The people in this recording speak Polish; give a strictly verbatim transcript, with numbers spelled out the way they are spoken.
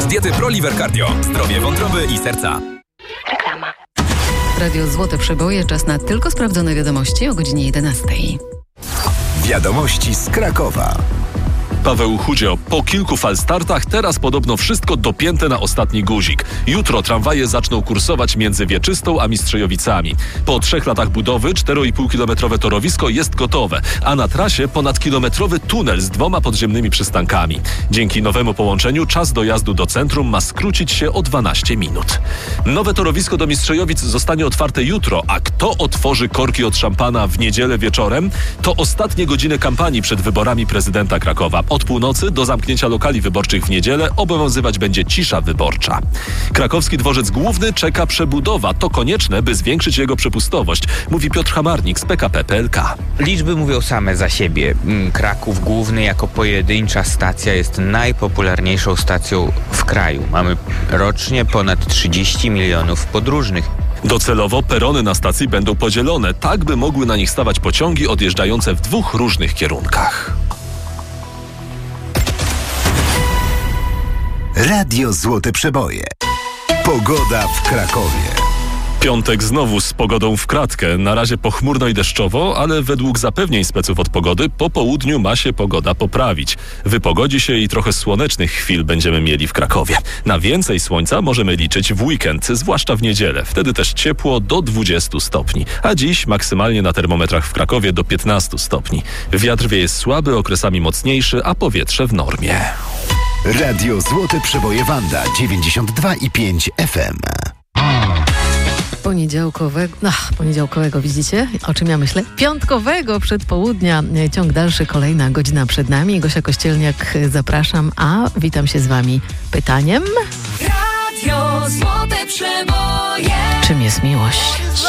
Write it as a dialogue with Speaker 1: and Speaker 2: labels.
Speaker 1: Z diety ProLiver Cardio. Zdrowie wątroby i serca.
Speaker 2: Reklama. Radio Złote Przeboje. Czas na tylko sprawdzone wiadomości o godzinie jedenastej.
Speaker 3: Wiadomości z Krakowa.
Speaker 4: Paweł Chudzio. Po kilku falstartach teraz podobno wszystko dopięte na ostatni guzik. Jutro tramwaje zaczną kursować między Wieczystą a Mistrzejowicami. Po trzech latach budowy cztery i pół kilometrowe torowisko jest gotowe, a na trasie ponadkilometrowy tunel z dwoma podziemnymi przystankami. Dzięki nowemu połączeniu czas dojazdu do centrum ma skrócić się o dwanaście minut. Nowe torowisko do Mistrzejowic zostanie otwarte jutro, a kto otworzy korki od szampana w niedzielę wieczorem? To ostatnie godziny kampanii przed wyborami prezydenta Krakowa. Od północy do zamknięcia lokali wyborczych w niedzielę obowiązywać będzie cisza wyborcza. Krakowski dworzec główny czeka przebudowa. To konieczne, by zwiększyć jego przepustowość, mówi Piotr Hamarnik z P K P kropka P L K.
Speaker 5: Liczby mówią same za siebie. Kraków Główny jako pojedyncza stacja jest najpopularniejszą stacją w kraju. Mamy rocznie ponad trzydzieści milionów podróżnych.
Speaker 4: Docelowo perony na stacji będą podzielone, tak by mogły na nich stawać pociągi odjeżdżające w dwóch różnych kierunkach.
Speaker 3: Radio Złote Przeboje. Pogoda w Krakowie.
Speaker 4: Piątek znowu z pogodą w kratkę. Na razie pochmurno i deszczowo, ale według zapewnień speców od pogody po południu ma się pogoda poprawić. Wypogodzi się i trochę słonecznych chwil będziemy mieli w Krakowie. Na więcej słońca możemy liczyć w weekend, zwłaszcza w niedzielę. Wtedy też ciepło do dwudziestu stopni. A dziś maksymalnie na termometrach w Krakowie do piętnastu stopni. Wiatr wieje słaby, okresami mocniejszy, a powietrze w normie.
Speaker 3: Radio Złote Przeboje Wanda dziewięćdziesiąt dwa i pięć F M.
Speaker 2: Poniedziałkowego, ach, poniedziałkowego, widzicie, o czym ja myślę? Piątkowego przedpołudnia, ciąg dalszy, kolejna godzina przed nami. Gosia Kościelniak, zapraszam, a witam się z wami pytaniem.
Speaker 6: Radio Złote Przeboje.
Speaker 2: Czym jest miłość?